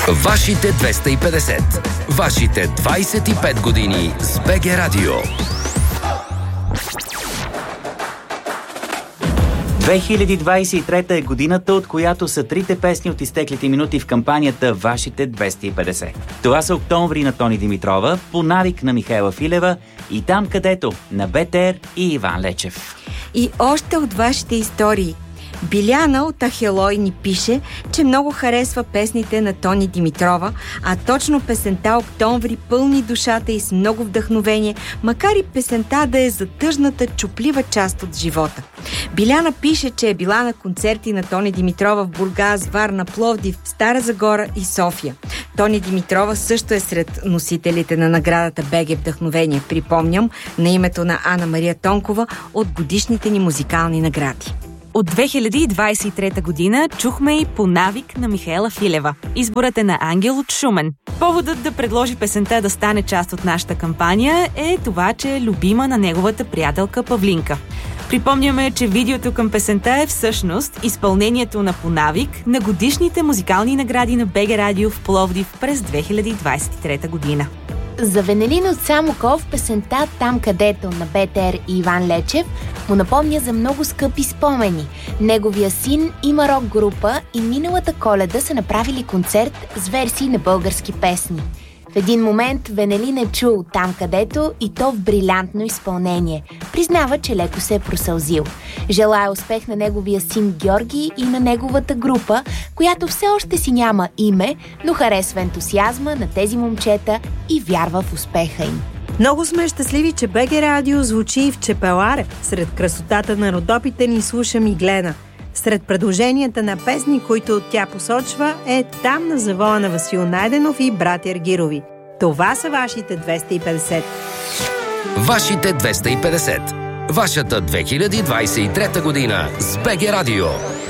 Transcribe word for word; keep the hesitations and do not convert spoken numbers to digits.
Вашите двеста и петдесет. Вашите двайсет и пет години с БГ Радио. две хиляди двайсет и трета е годината, от която са трите песни от изтеклите минути в кампанията Вашите двеста и петдесет. Това са Октомври на Тони Димитрова, По навик на Михаела Филева и Там където на БТР и Иван Лечев. И още от вашите истории. Биляна от Ахелой ни пише, че много харесва песните на Тони Димитрова, а точно песента Октомври пълни душата и с много вдъхновение, макар и песента да е за тъжната, чуплива част от живота. Биляна пише, че е била на концерти на Тони Димитрова в Бургас, Варна, Пловдив, Стара Загора и София. Тони Димитрова също е сред носителите на наградата БГ Вдъхновение, припомням, на името на Ана Мария Тонкова от годишните ни музикални награди. От две хиляди двайсет и трета година чухме и По навик на Михаела Филева. Изборът е на Ангел от Шумен. Поводът да предложи песента да стане част от нашата кампания е това, че е любима на неговата приятелка Павлинка. Припомняме, че видеото към песента е всъщност изпълнението на По навик на годишните музикални награди на БГ Радио в Пловдив през две хиляди двайсет и трета година. За Венелин от Самоков песента Там където на БТР и Иван Лечев му напомня за много скъпи спомени. Неговия син има рок група и миналата Коледа са направили концерт с версии на български песни. В един момент Венелин е чул Там където и то в брилянтно изпълнение. Признава, че леко се е просълзил. Желая успех на неговия син Георги и на неговата група, която все още си няма име, но харесва ентусиазма на тези момчета и вярва в успеха им. Много сме щастливи, че БГ Радио звучи и в Чепеларе. Сред красотата на Родопите ни слуша Миглена. Сред предложенията на песни, които тя посочва, е Там на завоя на Васил Найденов и братя Аргирови. Това са вашите двеста и петдесет. Вашите двеста и петдесет. Вашата две хиляди двайсет и трета година с БГ Радио.